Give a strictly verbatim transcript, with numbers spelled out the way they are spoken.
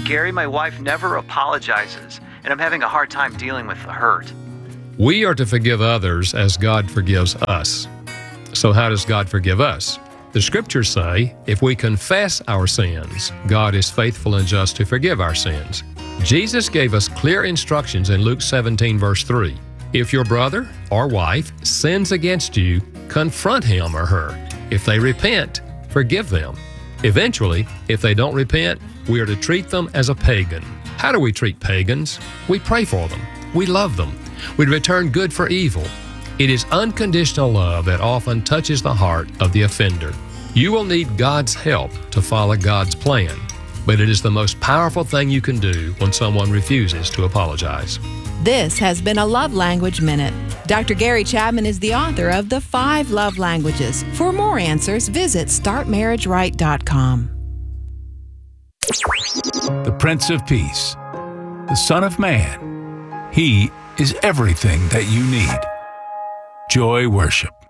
Gary, my wife never apologizes, and I'm having a hard time dealing with the hurt. We are to forgive others as God forgives us. So how does God forgive us? The scriptures say, if we confess our sins, God is faithful and just to forgive our sins. Jesus gave us clear instructions in Luke seventeen, verse three. If your brother or wife sins against you, confront him or her. If they repent, forgive them. Eventually, if they don't repent, we are to treat them as a pagan. How do we treat pagans? We pray for them. We love them. We return good for evil. It is unconditional love that often touches the heart of the offender. You will need God's help to follow God's plan, but it is the most powerful thing you can do when someone refuses to apologize. This has been a Love Language Minute. Doctor Gary Chapman is the author of The Five Love Languages. For more answers, visit start marriage right dot com. The Prince of Peace, the Son of Man. He is everything that you need. Joy Worship.